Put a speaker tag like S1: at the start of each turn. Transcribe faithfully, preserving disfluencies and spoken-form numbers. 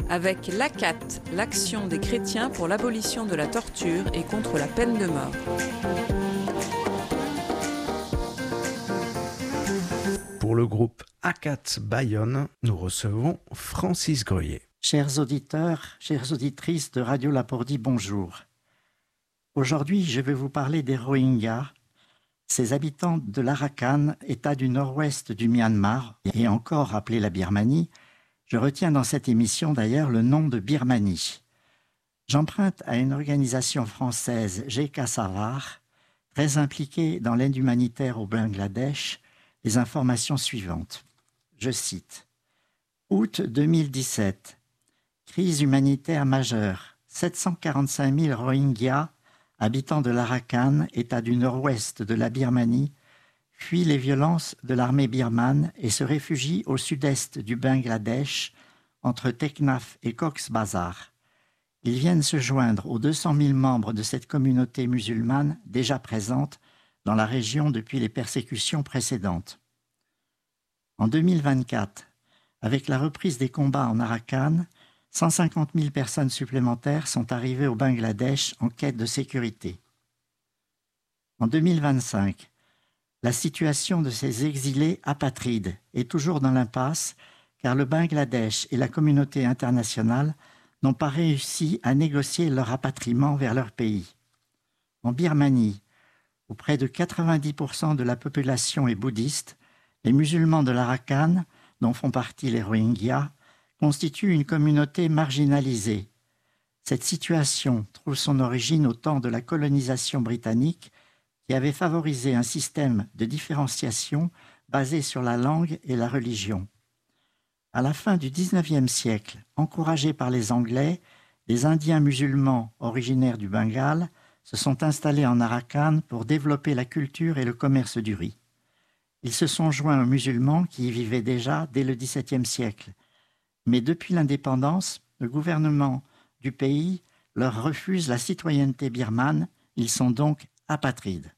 S1: avec l'A C A T, l'Action des chrétiens pour l'abolition de la torture et contre la peine de mort.
S2: Pour le groupe A C A T Bayonne, nous recevons Francis Greuillet.
S3: Chers auditeurs, chères auditrices de Radio Lapordi, bonjour. Aujourd'hui, je vais vous parler des Rohingyas, ces habitants de l'Arakan, état du nord-ouest du Myanmar, et encore appelé la Birmanie. Je retiens dans cette émission d'ailleurs le nom de Birmanie. J'emprunte à une organisation française, G K Savar, très impliquée dans l'aide humanitaire au Bangladesh, les informations suivantes. Je cite. Août deux mille dix-sept. Crise humanitaire majeure. sept cent quarante-cinq mille Rohingyas, habitants de l'Arakan, état du nord-ouest de la Birmanie, fuient les violences de l'armée birmane et se réfugient au sud-est du Bangladesh, entre Teknaf et Cox's Bazar. Ils viennent se joindre aux deux cent mille membres de cette communauté musulmane déjà présente dans la région depuis les persécutions précédentes. En deux mille vingt-quatre, avec la reprise des combats en Arakan, cent cinquante mille personnes supplémentaires sont arrivées au Bangladesh en quête de sécurité. En deux mille vingt-cinq, la situation de ces exilés apatrides est toujours dans l'impasse car le Bangladesh et la communauté internationale n'ont pas réussi à négocier leur rapatriement vers leur pays. En Birmanie, où près de quatre-vingt-dix pour cent de la population est bouddhiste, les musulmans de l'Arakan, dont font partie les Rohingyas, constituent une communauté marginalisée. Cette situation trouve son origine au temps de la colonisation britannique qui avait favorisé un système de différenciation basé sur la langue et la religion. À la fin du dix-neuvième siècle, encouragés par les Anglais, les Indiens musulmans originaires du Bengale se sont installés en Arakan pour développer la culture et le commerce du riz. Ils se sont joints aux musulmans qui y vivaient déjà dès le dix-septième siècle. Mais depuis l'indépendance, le gouvernement du pays leur refuse la citoyenneté birmane, ils sont donc apatrides.